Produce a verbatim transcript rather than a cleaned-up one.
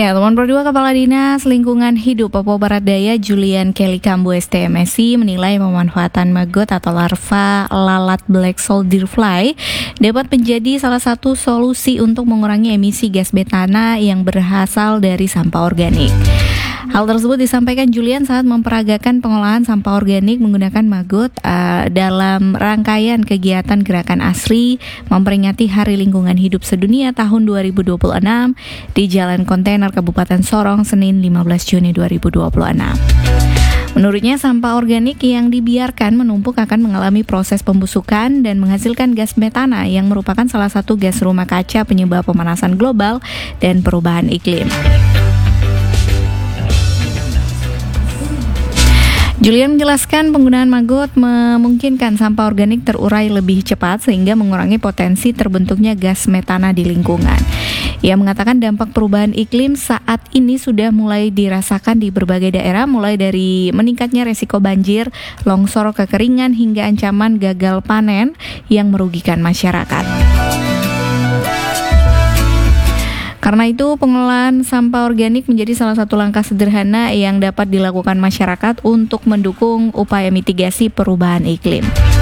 Ya, teman berdua Kepala Dinas Lingkungan Hidup Papua Barat Daya Julian Kelly Kambu S T M S I menilai pemanfaatan maggot atau larva lalat black soldier fly dapat menjadi salah satu solusi untuk mengurangi emisi gas metana yang berasal dari sampah organik. Hal tersebut disampaikan Julian saat memperagakan pengolahan sampah organik menggunakan maggot uh, dalam rangkaian kegiatan Gerakan Asri memperingati Hari Lingkungan Hidup Sedunia tahun dua ribu dua puluh enam di Jalan Kontainer Kabupaten Sorong, Senin lima belas Juni dua ribu dua puluh enam. Menurutnya, sampah organik yang dibiarkan menumpuk akan mengalami proses pembusukan dan menghasilkan gas metana yang merupakan salah satu gas rumah kaca penyebab pemanasan global dan perubahan iklim. Julian menjelaskan penggunaan maggot memungkinkan sampah organik terurai lebih cepat sehingga mengurangi potensi terbentuknya gas metana di lingkungan. Ia mengatakan dampak perubahan iklim saat ini sudah mulai dirasakan di berbagai daerah, mulai dari meningkatnya resiko banjir, longsor, kekeringan, hingga ancaman gagal panen yang merugikan masyarakat. Karena itu, pengelolaan sampah organik menjadi salah satu langkah sederhana yang dapat dilakukan masyarakat untuk mendukung upaya mitigasi perubahan iklim.